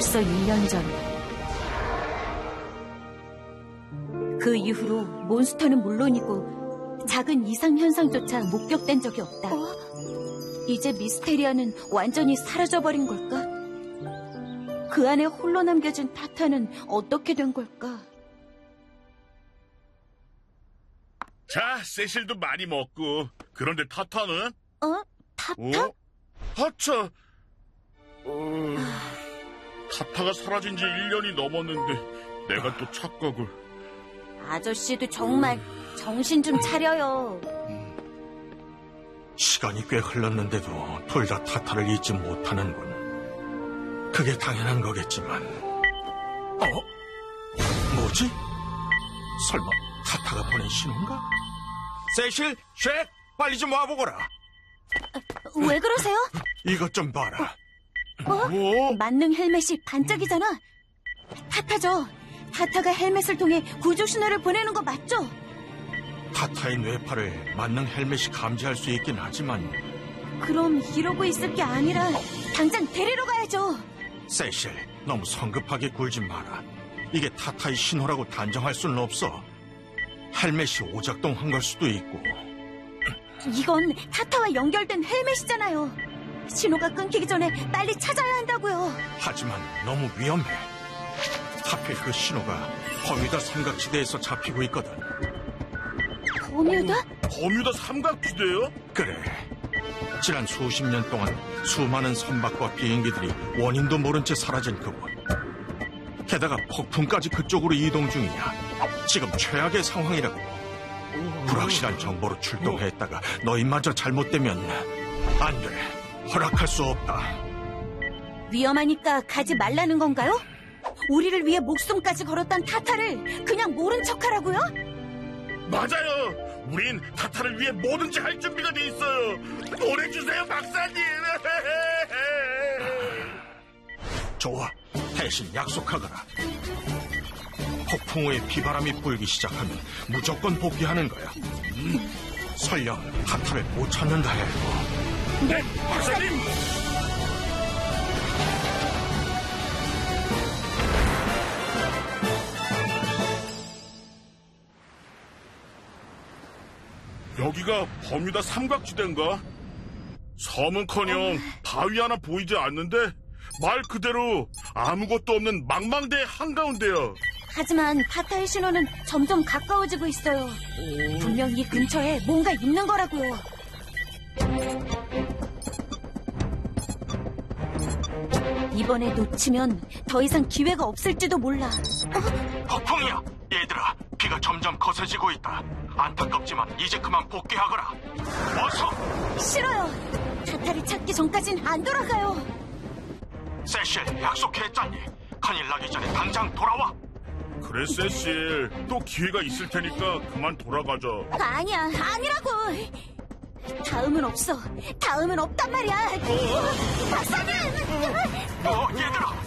벌써 1년 전. 그 이후로 몬스터는 물론이고 작은 이상 현상조차 목격된 적이 없다. 이제 미스테리아는 완전히 사라져버린 걸까? 그 안에 홀로 남겨진 타타는 어떻게 된 걸까? 자, 세실도 많이 먹고. 그런데 타타는? 타타? 하차. 타타가 사라진 지 1년이 넘었는데 내가 또 착각을. 아저씨도 정말 정신 좀 차려요. 시간이 꽤 흘렀는데도 둘 다 타타를 잊지 못하는군. 그게 당연한 거겠지만. 뭐지? 설마 타타가 보낸 신호인가? 세실, 쉑, 빨리 좀 와보거라. 왜 그러세요? 이것 좀 봐라. 뭐? 만능 헬멧이 반짝이잖아. 타타죠. 타타가 헬멧을 통해 구조 신호를 보내는 거 맞죠? 타타의 뇌파를 만능 헬멧이 감지할 수 있긴 하지만. 그럼 이러고 있을 게 아니라 당장 데리러 가야죠. 세실, 너무 성급하게 굴지 마라. 이게 타타의 신호라고 단정할 수는 없어. 헬멧이 오작동한 걸 수도 있고. 이건 타타와 연결된 헬멧이잖아요. 신호가 끊기기 전에 빨리 찾아야 한다고요. 하지만 너무 위험해. 하필 그 신호가 버뮤다 삼각지대에서 잡히고 있거든. 버뮤다? 버뮤다 삼각지대요? 그래. 지난 수십 년 동안 수많은 선박과 비행기들이 원인도 모른 채 사라진 그곳. 게다가 폭풍까지 그쪽으로 이동 중이야. 지금 최악의 상황이라고. 불확실한 정보로 출동했다가 너희마저 잘못되면 안 돼. 허락할 수 없다. 위험하니까 가지 말라는 건가요? 우리를 위해 목숨까지 걸었던 타타를 그냥 모른 척하라고요? 맞아요. 우린 타타를 위해 뭐든지 할 준비가 돼 있어요. 보내주세요, 박사님. 좋아. 대신 약속하거라. 폭풍 후에 비바람이 불기 시작하면 무조건 복귀하는 거야. 설령 타타를 못 찾는다 해도. 네, 박사님. 여기가 버뮤다 삼각지대인가? 섬은커녕 바위 하나 보이지 않는데 말 그대로 아무것도 없는 망망대의 한가운데야. 하지만 타타의 신호는 점점 가까워지고 있어요. 분명 이 근처에 뭔가 있는 거라고요. 이번에 놓치면 더 이상 기회가 없을지도 몰라. 폭풍이야. 얘들아, 비가 점점 거세지고 있다. 안타깝지만 이제 그만 복귀하거라. 어서. 싫어요. 타타를 찾기 전까진 안 돌아가요. 세실, 약속했잖니. 큰일 나기 전에 당장 돌아와. 그래, 세실. 또 기회가 있을 테니까 그만 돌아가자. 아니야, 아니라고. 다음은 없어. 다음은 없단 말이야. 박사님! 얘들아.